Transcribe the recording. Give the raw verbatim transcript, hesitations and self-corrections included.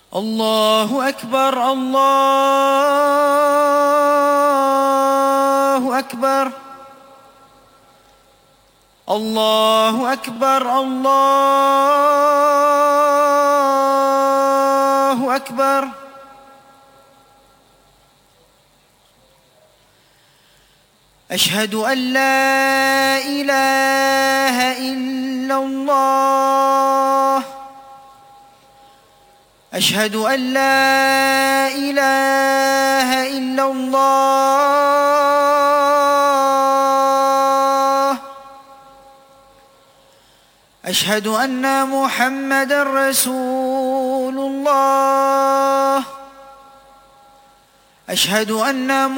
الله أكبر الله أكبر الله أكبر الله أكبر. أشهد أن لا إله إلا الله أشهد أن لا إله إلا الله أشهد أن محمدًا رسول الله أشهد أن